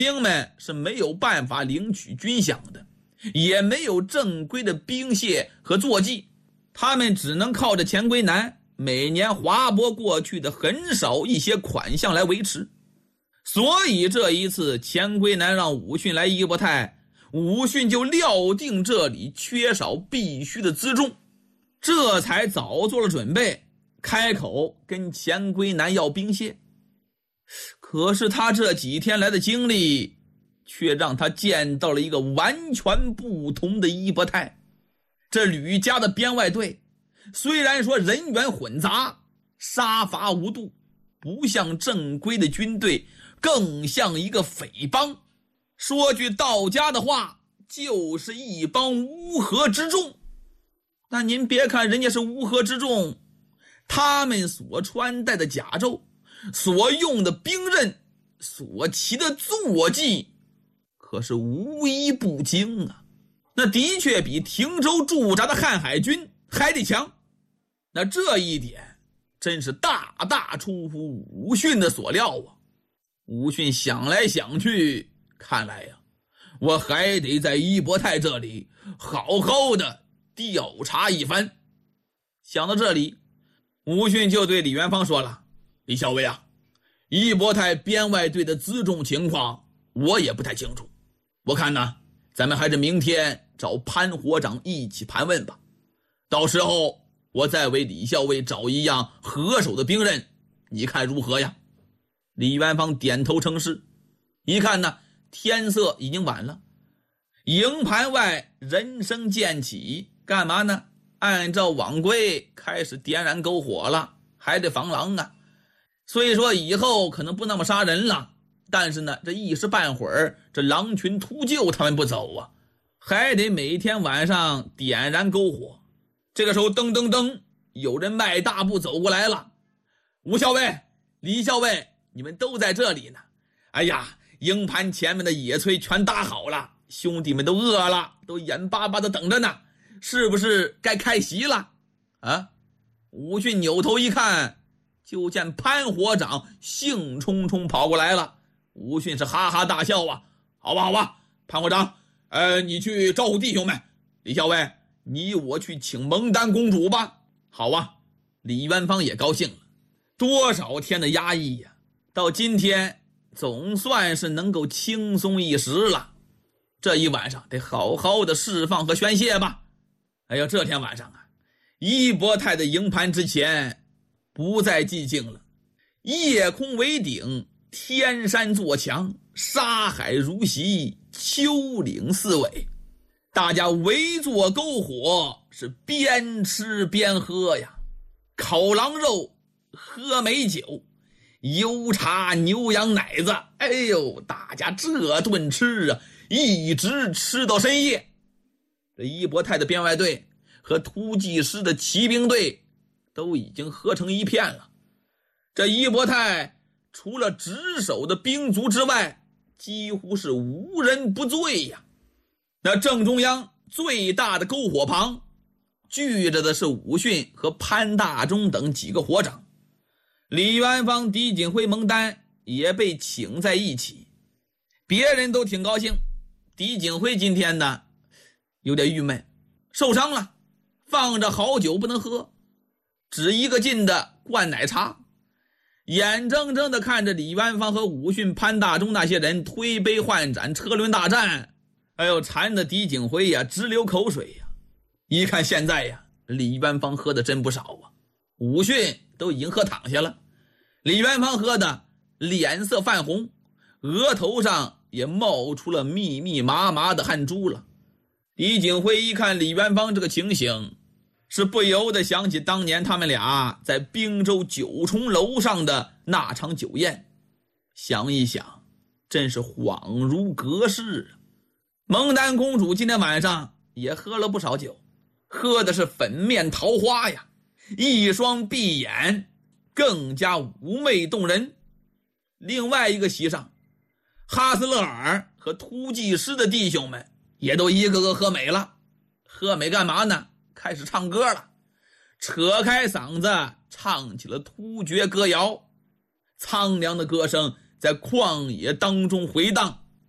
兵们是没有办法领取军饷的，也没有正规的兵械和坐骑，他们只能靠着钱归南每年划拨过去的很少一些款项来维持。所以这一次钱归南让武训来伊波泰，武训就料定这里缺少必须的辎重，这才早做了准备，开口跟钱归南要兵械。可是他这几天来的经历却让他见到了一个完全不同的伊波泰。这吕家的编外队虽然说人员混杂，杀伐无度，不像正规的军队，更像一个匪帮。说句道家的话，就是一帮乌合之众。那您别看人家是乌合之众，他们所穿戴的甲胄，所用的兵刃，所骑的坐骑，可是无一不精啊。那的确比汀州驻扎的瀚海军还得强。那这一点真是大大出乎武训的所料啊。武训想来想去，看来呀，我还得在伊波泰这里好好的调查一番。想到这里，武训就对李元芳说了：李校尉啊，伊波泰编外队的辎重情况我也不太清楚，我看呢，咱们还是明天找潘火长一起盘问吧，到时候我再为李校尉找一样合手的兵刃，你看如何呀？李元芳点头称是。一看呢，天色已经晚了，营盘外人声渐起，干嘛呢？按照往规开始点燃篝火了，还得防狼啊。所以说以后可能不那么杀人了，但是呢，这一时半会儿这狼群突救他们不走啊，还得每天晚上点燃篝火。这个时候噔噔噔，有人迈大步走过来了。吴校尉、李校尉，你们都在这里呢。哎呀，营盘前面的野炊全搭好了，兄弟们都饿了，都眼巴巴的等着呢，是不是该开席了啊？武训扭头一看，就见潘火长兴冲冲跑过来了。武训是哈哈大笑啊，好吧好吧，潘火长，你去招呼弟兄们。李校尉，你我去请蒙丹公主吧。好啊。李元芳也高兴了，多少天的压抑呀，到今天总算是能够轻松一时了。这一晚上得好好的释放和宣泄吧。哎呀，这天晚上啊，伊波泰的营盘之前不再寂静了，夜空为顶，天山作墙，沙海如席，丘陵四围，大家围坐篝火，是边吃边喝呀，烤狼肉，喝美酒，油茶牛羊奶子，哎呦，大家这顿吃啊，一直吃到深夜。这伊波泰的编外队和突骑师的骑兵队都已经合成一片了。这伊波泰除了值守的兵卒之外，几乎是无人不醉呀。那正中央最大的篝火旁聚着的是武训和潘大忠等几个火长，李元芳、狄锦辉、蒙丹也被请在一起。别人都挺高兴，狄锦辉今天呢有点郁闷，受伤了，放着好酒不能喝，只一个劲的灌奶茶，眼睁睁的看着李元芳和武训、潘大忠那些人推杯换盏，车轮大战，哎呦，馋的狄锦辉呀直流口水呀。一看现在呀，李元芳喝的真不少啊，武训都已经喝躺下了，李元芳喝的脸色泛红，额头上也冒出了密密麻麻的汗珠了。狄锦辉一看李元芳这个情形，是不由得想起当年他们俩在滨州九重楼上的那场酒宴，想一想真是恍如隔世啊。蒙丹公主今天晚上也喝了不少酒，喝的是粉面桃花呀，一双碧眼更加妩媚动人。另外一个席上，哈斯勒尔和突骑师的弟兄们也都一个个喝美了。喝美干嘛呢？开始唱歌了，扯开嗓子唱起了突厥歌谣，苍凉的歌声在旷野当中回荡，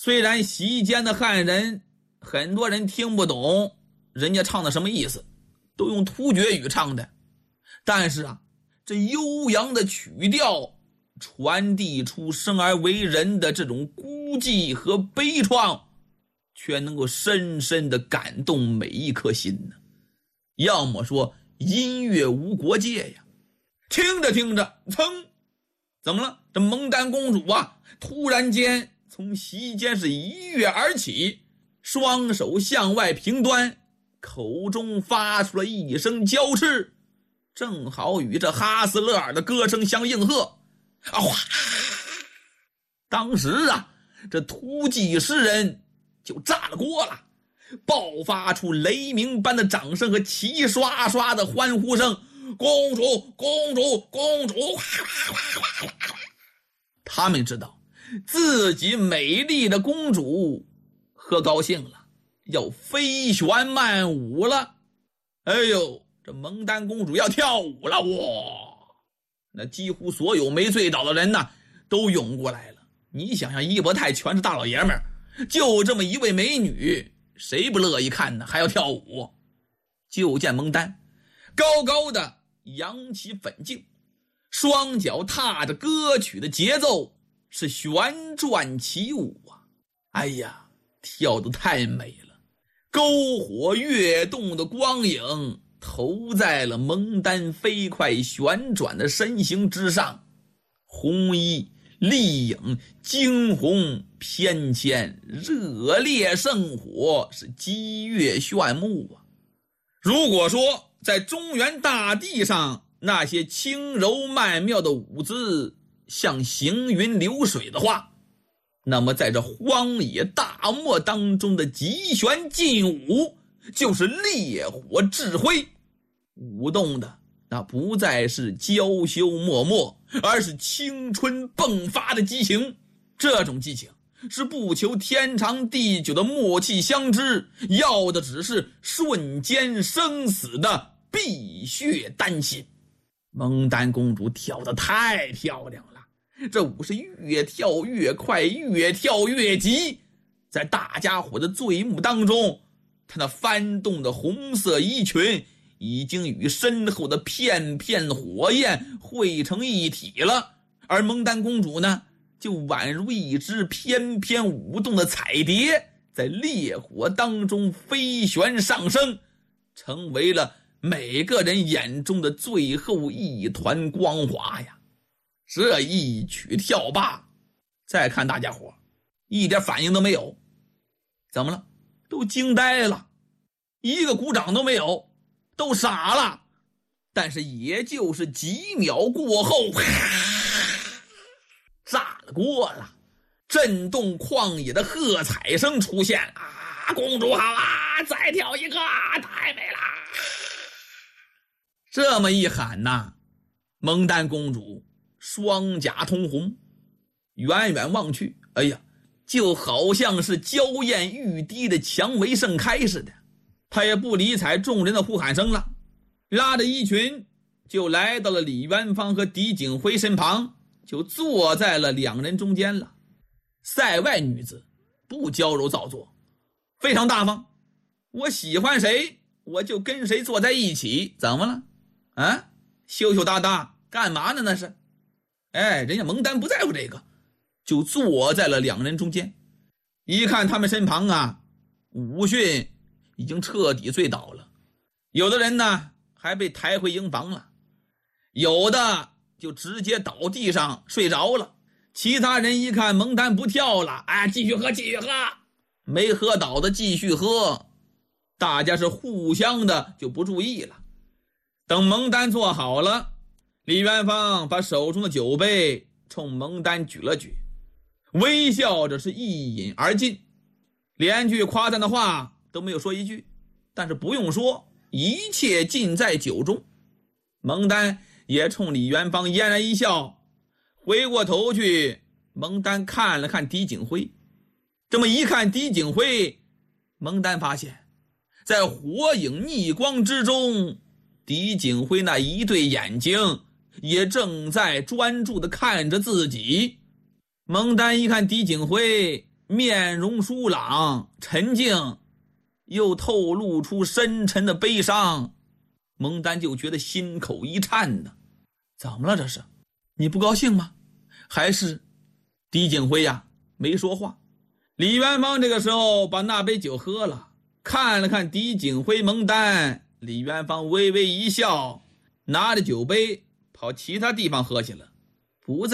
虽然席间的汉人很多人听不懂人家唱的什么意思，都用突厥语唱的，但是这悠扬的曲调传递出生而为人的这种孤寂和悲怆，却能够深深地感动每一颗心呢。要么说音乐无国界呀。听着听着，噌，怎么了？这蒙丹公主突然间从席间是一跃而起，双手向外平端，口中发出了一声娇斥，正好与这哈斯勒尔的歌声相应和。哗！当时这突厥诗人就炸了锅了，爆发出雷鸣般的掌声和齐刷刷的欢呼声。公主，公主，公主！他们知道自己美丽的公主喝高兴了，要飞旋曼舞了。哎呦，这蒙丹公主要跳舞了！哇，那几乎所有没醉倒的人都涌过来了。你想想，伊伯泰全是大老爷们儿，就这么一位美女，谁不乐意看呢？还要跳舞。就见蒙丹高高的扬起粉颈，双脚踏着歌曲的节奏，是旋转起舞哎呀，跳得太美了，篝火跃动的光影投在了蒙丹飞快旋转的身形之上，红衣丽影，惊鸿翩跹，热烈圣火，是激越炫目如果说在中原大地上那些轻柔曼妙的舞姿像行云流水的话，那么在这荒野大漠当中的极旋劲舞就是烈火智辉，舞动的那不再是娇羞脉脉，而是青春迸发的激情。这种激情是不求天长地久的默契相知，要的只是瞬间生死的碧血丹心。蒙丹公主跳得太漂亮了，这舞是越跳越快，越跳越急。在大家伙的醉目当中，她那翻动的红色衣裙已经与身后的片片火焰汇成一体了，而蒙丹公主呢，就宛如一只翩翩舞动的彩蝶，在烈火当中飞旋上升，成为了每个人眼中的最后一团光华呀。这一曲跳罢，再看大家伙一点反应都没有。怎么了？都惊呆了，一个鼓掌都没有，都傻了。但是也就是几秒过后，炸了锅了，震动旷野的喝彩声出现公主好再跳一个太美了。这么一喊蒙丹公主双颊通红，远远望去，哎呀，就好像是娇艳欲滴的蔷薇盛开似的。她也不理睬众人的呼喊声了，拉着衣裙就来到了李元芳和狄景辉身旁，就坐在了两人中间了。塞外女子不娇柔造作，非常大方，我喜欢谁我就跟谁坐在一起，怎么了羞羞答答干嘛呢？那是人家蒙丹不在乎这个，就坐在了两人中间。一看他们身旁武训已经彻底醉倒了，有的人呢还被抬回营房了，有的就直接倒地上睡着了。其他人一看蒙丹不跳了，继续喝继续喝，没喝倒的继续喝，大家是互相的就不注意了。等蒙丹坐好了，李元芳把手中的酒杯冲蒙丹举了举，微笑着是一饮而尽，连句夸赞的话都没有说一句。但是不用说，一切尽在酒中。蒙丹也冲李元芳嫣然一笑，回过头去，蒙丹看了看狄景辉。这么一看狄景辉，蒙丹发现在火影逆光之中，狄景辉那一对眼睛也正在专注地看着自己。蒙丹一看狄景辉， 面容疏朗沉静，又透露出深沉的悲伤。蒙丹就觉得心口一颤呢。怎么了这是？你不高兴吗？还是……狄景辉呀，没说话。李元芳这个时候把那杯酒喝了，看了看狄景辉、蒙丹，李元芳微微一笑，拿着酒杯跑其他地方喝去了，不再